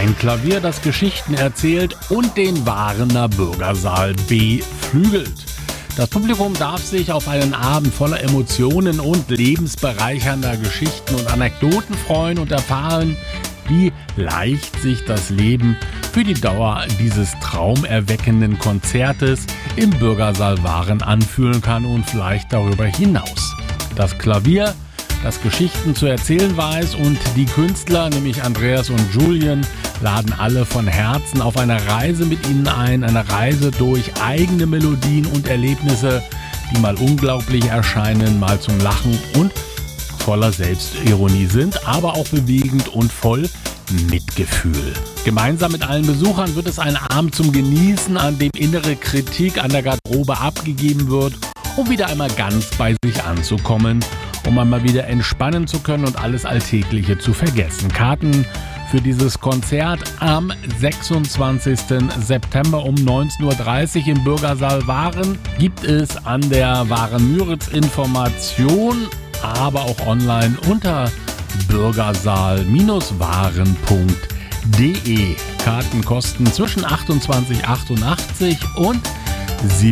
Ein Klavier, das Geschichten erzählt und den Warener Bürgersaal beflügelt. Das Publikum darf sich auf einen Abend voller Emotionen und lebensbereichernder Geschichten und Anekdoten freuen und erfahren, wie leicht sich das Leben für die Dauer dieses traumerweckenden Konzertes im Bürgersaal Waren anfühlen kann und vielleicht darüber hinaus. Das Klavier, das Geschichten zu erzählen weiß, und die Künstler, nämlich Andreas und Julien, laden alle von Herzen auf eine Reise mit ihnen ein, eine Reise durch eigene Melodien und Erlebnisse, die mal unglaublich erscheinen, mal zum Lachen und voller Selbstironie sind, aber auch bewegend und voll Mitgefühl. Gemeinsam mit allen Besuchern wird es ein Abend zum Genießen, an dem innere Kritik an der Garderobe abgegeben wird, um wieder einmal ganz bei sich anzukommen, um einmal wieder entspannen zu können und alles Alltägliche zu vergessen. Karten für dieses Konzert am 26. September um 19.30 Uhr im Bürgersaal Waren gibt es an der Waren-Müritz-Information, aber auch online unter bürgersaal-waren.de. Karten kosten zwischen 28,88 und 47,50